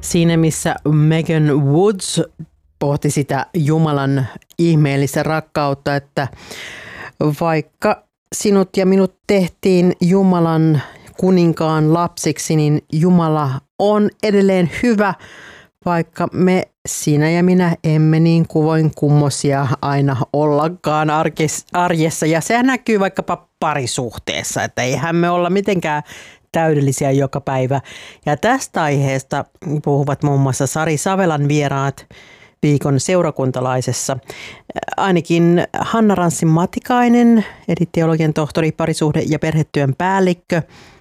Siinä missä Megan Woods pohti sitä Jumalan ihmeellistä rakkautta, että vaikka sinut ja minut tehtiin Jumalan kuninkaan lapsiksi, niin Jumala on edelleen hyvä, vaikka me, sinä ja minä, emme niin kuvoin kummosia aina ollakaan arjessa. Ja sehän näkyy vaikkapa parisuhteessa, että eihän me olla mitenkään täydellisiä joka päivä. Ja tästä aiheesta puhuvat muun muassa Sari Savelan vieraat viikon seurakuntalaisessa. Ainakin Hanna Ranssi-Matikainen, eli teologian tohtori, parisuhde- ja perhetyön päällikkö,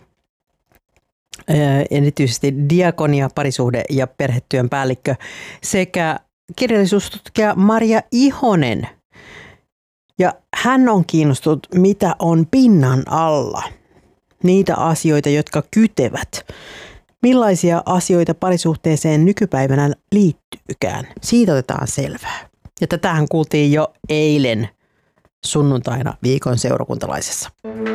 erityisesti diakonia, parisuhde- ja perhetyön päällikkö, sekä kirjallisuustutkija Maria Ihonen. Ja hän on kiinnostunut, mitä on pinnan alla. Niitä asioita, jotka kytevät. Millaisia asioita parisuhteeseen nykypäivänä liittyykään? Siitä otetaan selvää. Ja tätähän kuultiin jo eilen sunnuntaina viikon seurakuntalaisessa.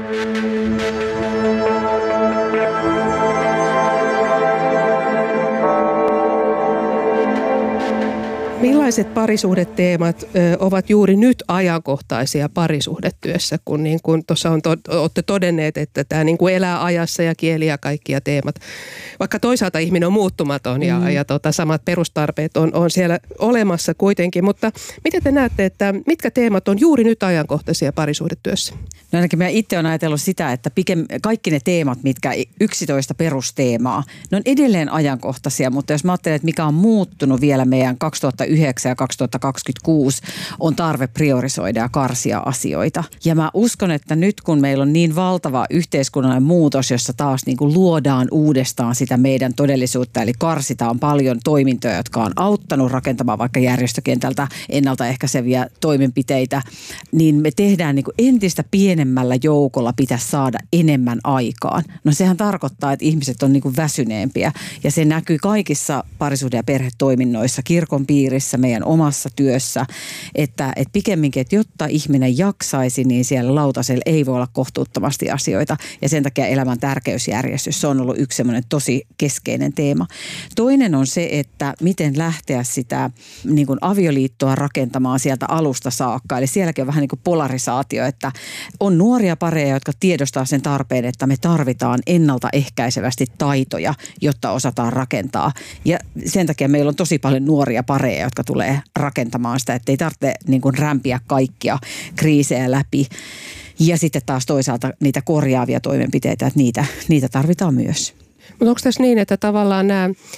Millaiset parisuhdeteemat ovat juuri nyt ajankohtaisia parisuhdetyössä, kun niin kuin tuossa olette todenneet, että tämä niin kuin elää ajassa ja kieli ja kaikkia teemat. Vaikka toisaalta ihminen on muuttumaton ja samat perustarpeet on siellä olemassa kuitenkin, mutta miten te näette, että mitkä teemat on juuri nyt ajankohtaisia parisuhdetyössä? No ainakin mä itse olen ajatellut sitä, että kaikki ne teemat, mitkä 11 perusteemaa, ne on edelleen ajankohtaisia, mutta jos mä ajattelen, että mikä on muuttunut vielä meidän 2009 ja 2026, on tarve priorisoida ja karsia asioita. Ja mä uskon, että nyt kun meillä on niin valtava yhteiskunnallinen muutos, jossa taas niin kuin luodaan uudestaan sitä meidän todellisuutta, eli karsitaan paljon toimintoja, jotka on auttanut rakentamaan vaikka järjestökentältä ennaltaehkäiseviä toimenpiteitä, niin me tehdään niin kuin entistä pienemmällä joukolla pitäisi saada enemmän aikaan. No sehän tarkoittaa, että ihmiset on niin kuin väsyneempiä ja se näkyy kaikissa parisuhde- ja perhetoiminnoissa, kirkon piirissä, meidän omassa työssä, että pikemminkin, että jotta ihminen jaksaisi, niin siellä lautasella ei voi olla kohtuuttomasti asioita ja sen takia elämän tärkeysjärjestys, se on ollut yksi semmoinen tosi keskeinen teema. Toinen on se, että miten lähteä sitä niin kuin avioliittoa rakentamaan sieltä alusta saakka, eli sielläkin on vähän niin kuin polarisaatio, että on nuoria pareja, jotka tiedostaa sen tarpeen, että me tarvitaan ennaltaehkäisevästi taitoja, jotta osataan rakentaa. Ja sen takia meillä on tosi paljon nuoria pareja, jotka tulee rakentamaan sitä, että ei tarvitse niin kuin rämpiä kaikkia kriisejä läpi. Ja sitten taas toisaalta niitä korjaavia toimenpiteitä, että niitä tarvitaan myös. Mutta onko tässä niin, että tavallaan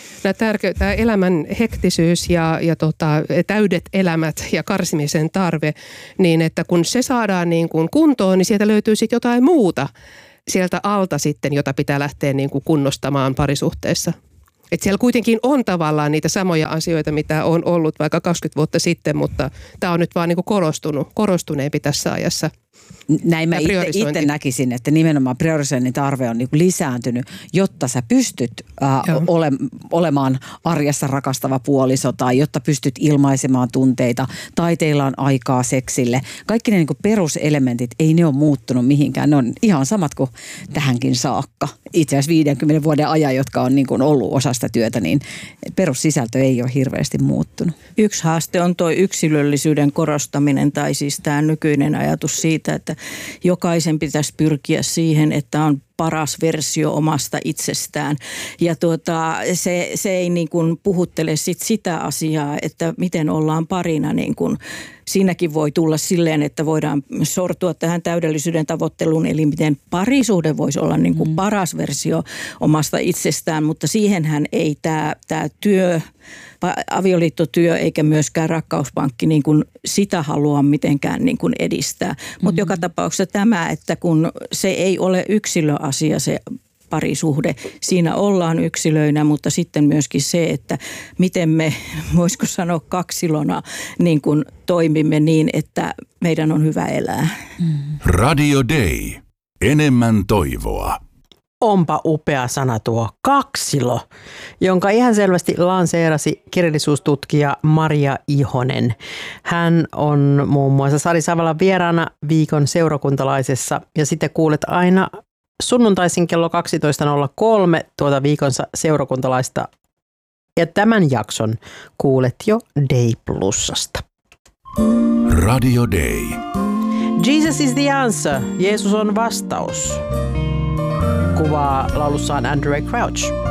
tämä elämän hektisyys ja täydet elämät ja karsimisen tarve, niin että kun se saadaan niin kuin kuntoon, niin sieltä löytyy sitten jotain muuta sieltä alta sitten, jota pitää lähteä niin kuin kunnostamaan parisuhteessa? Että siellä kuitenkin on tavallaan niitä samoja asioita, mitä on ollut vaikka 20 vuotta sitten, mutta tämä on nyt vaan niin kuin korostuneempi tässä ajassa. Näin mä itse näkisin, että nimenomaan priorisoinnin tarve on niin kuin lisääntynyt, jotta sä pystyt olemaan arjessa rakastava puoliso tai jotta pystyt ilmaisemaan tunteita tai teillä on aikaa seksille. Kaikki ne niin kuin peruselementit, ei ne ole muuttunut mihinkään. Ne on ihan samat kuin tähänkin saakka. Itse asiassa 50 vuoden ajan, jotka on niin kuin ollut osa sitä työtä, niin perussisältö ei ole hirveästi muuttunut. Yksi haaste on tuo yksilöllisyyden korostaminen tai siis tämä nykyinen ajatus siitä, että jokaisen pitäisi pyrkiä siihen, että on paras versio omasta itsestään. Ja se ei niin kuin puhuttele sitä asiaa, että miten ollaan parina. Niin kuin, siinäkin voi tulla silleen, että voidaan sortua tähän täydellisyyden tavoitteluun, eli miten parisuhde voisi olla niin kuin paras versio omasta itsestään, mutta siihenhän ei tämä työ, avioliittotyö eikä myöskään rakkauspankki niin kuin sitä halua mitenkään niin kuin edistää. Mutta joka tapauksessa tämä, että kun se ei ole yksilöasia se parisuhde, siinä ollaan yksilöinä, mutta sitten myöskin se, että miten me, voisiko sanoa kaksilona, niin kuin toimimme niin, että meidän on hyvä elää. Radio Day. Enemmän toivoa. Onpa upea sana tuo kaksilo, jonka ihan selvästi lanseerasi kirjallisuustutkija Maria Ihonen. Hän on muun muassa Sari Savalan vieraana viikon seurakuntalaisessa ja sitten kuulet aina sunnuntaisin kello 12.03 tuota viikon seurakuntalaista Ja tämän jakson kuulet jo Day Plusasta. Radio Day. Jesus is the answer. Jeesus on vastaus. Kuvaa laulussaan Andraé Crouch.